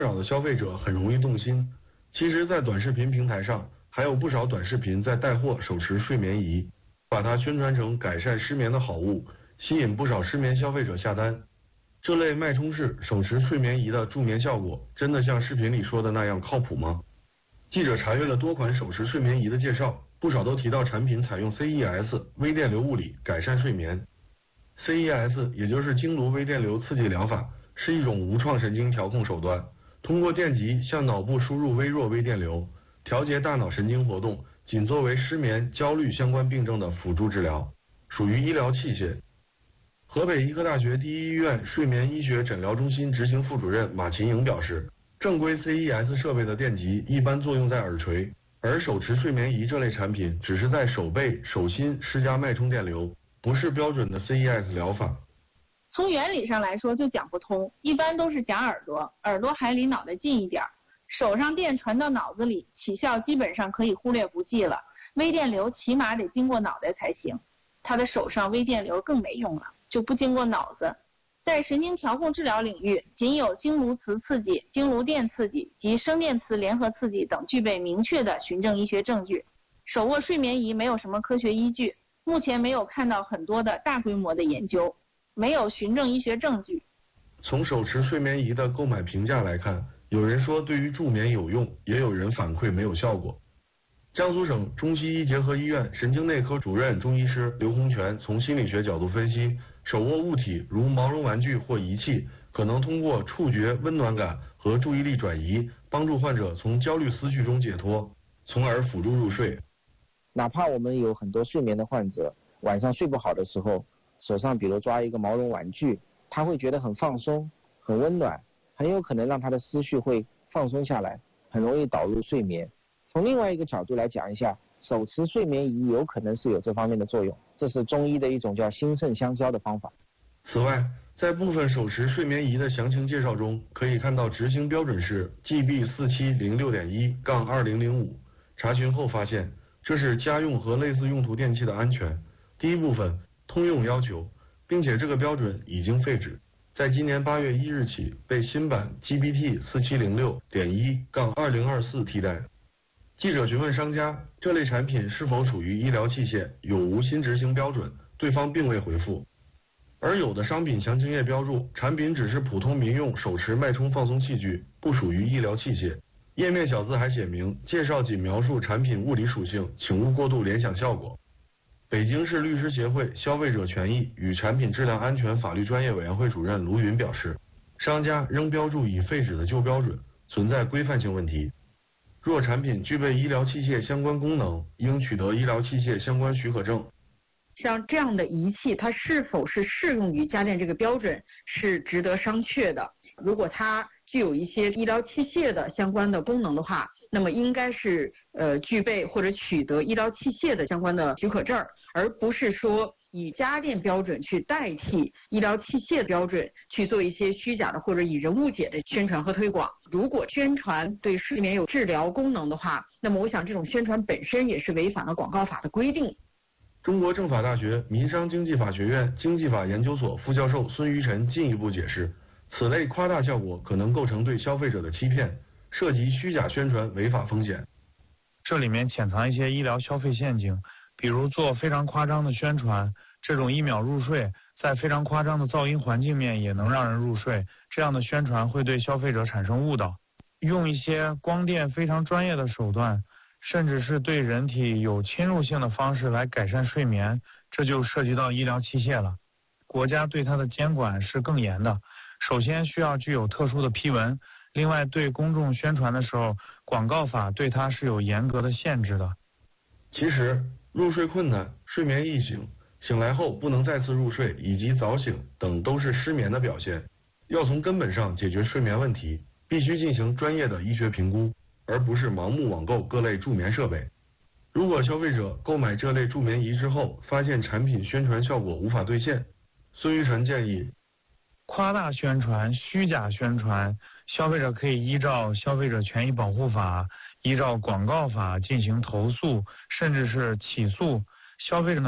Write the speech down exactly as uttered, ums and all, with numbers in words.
扰的消费者很容易动心。其实，在短视频平台上，还有不少短视频在带货手持睡眠仪，把它宣传成改善失眠的好物，吸引不少失眠消费者下单。这类脉冲式手持睡眠仪的助眠效果，真的像视频里说的那样靠谱吗？记者查阅了多款手持睡眠仪的介绍，不少都提到产品采用 C E S 微电流物理改善睡眠。C E S 也就是经颅微电流刺激疗法，是一种无创神经调控手段，通过电极向脑部输入微弱微电流，调节大脑神经活动，仅作为失眠、焦虑相关病症的辅助治疗，属于医疗器械。河北医科大学第一医院睡眠医学诊疗中心执行副主任马琴颖表示，正规 C E S 设备的电极一般作用在耳垂，而手持睡眠仪这类产品只是在手背、手心施加脉冲电流，不是标准的 C E S 疗法。 从原理上来说就讲不通，一般都是夹耳朵，耳朵还离脑袋近一点，手上电传到脑子里，起效基本上可以忽略不计了，微电流起码得经过脑袋才行，他的手上微电流更没用了，就不经过脑子。在神经调控治疗领域，仅有经颅磁刺激、经颅电刺激及声电磁联合刺激等具备明确的循证医学证据。手握睡眠仪没有什么科学依据，目前没有看到很多的大规模的研究，没有循证医学证据。 从手持睡眠仪的购买评价来看，有人说对于助眠有用，也有人反馈没有效果。江苏省中西医结合医院神经内科主任中医师刘洪全从心理学角度分析，手握物体如毛绒玩具或仪器，可能通过触觉温暖感和注意力转移，帮助患者从焦虑思绪中解脱，从而辅助入睡。 哪怕我们有很多睡眠的患者，晚上睡不好的时候，手上比如抓一个毛绒玩具，他会觉得很放松、很温暖，很有可能让他的思绪会放松下来，很容易导入睡眠。从另外一个角度来讲一下，手持睡眠仪有可能是有这方面的作用，这是中医的一种叫心肾相交的方法。 此外，在部分手持睡眠仪的详情介绍中，可以看到执行标准是 G B 四七零六点一杠二零零五。查询后发现，这是家用和类似用途电器的安全第一部分通用要求，并且这个标准已经废止，在今年八月一日起被新版 G B T 四七零六点一杠二零二四替代。记者询问商家这类产品是否属于医疗器械，有无新执行标准，对方并未回复。而有的商品详情页标注产品只是普通民用手持脉冲放松器具，不属于医疗器械。页面小字还写明介绍仅描述产品物理属性，请勿过度联想效果。北京市律师协会消费者权益与产品质量安全法律专业委员会主任卢云表示，商家仍标注已废止的旧标准，存在规范性问题。若产品具备医疗器械相关功能，应取得医疗器械相关许可证。 像这样的仪器，它是否是适用于家电这个标准，是值得商榷的。如果它具有一些医疗器械的相关的功能的话，那么应该是呃具备或者取得医疗器械的相关的许可证，而不是说以家电标准去代替医疗器械标准去做一些虚假的或者以人误解的宣传和推广。如果宣传对睡眠有治疗功能的话，那么我想这种宣传本身也是违反了广告法的规定。 中国政法大学民商经济法学院经济法研究所副教授孙于晨进一步解释，此类夸大效果可能构成对消费者的欺骗，涉及虚假宣传违法风险。 这里面潜藏一些医疗消费陷阱，比如做非常夸张的宣传，这种一秒入睡，在非常夸张的噪音环境面也能让人入睡，这样的宣传会对消费者产生误导。用一些光电非常专业的手段，甚至是对人体有侵入性的方式来改善睡眠，这就涉及到医疗器械了。国家对它的监管是更严的，首先需要具有特殊的批文，另外对公众宣传的时候，广告法对它是有严格的限制的。 其实入睡困难、睡眠易醒、醒来后不能再次入睡以及早醒等都是失眠的表现，要从根本上解决睡眠问题，必须进行专业的医学评估，而不是盲目网购各类助眠设备。如果消费者购买这类助眠仪之后，发现产品宣传效果无法兑现，孙于晨建议， 夸大宣传、虚假宣传，消费者可以依照《消费者权益保护法》、依照广告法进行投诉，甚至是起诉消费者。